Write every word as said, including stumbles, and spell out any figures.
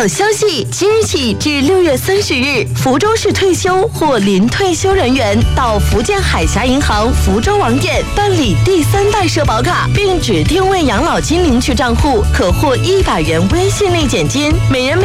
好消息！即日起至六月三十日，福州市退休或临退休人员到福建海峡银行福州网点办理第三代社保卡，并指定为养老金领取账户，可获一百元微信内减金，每人每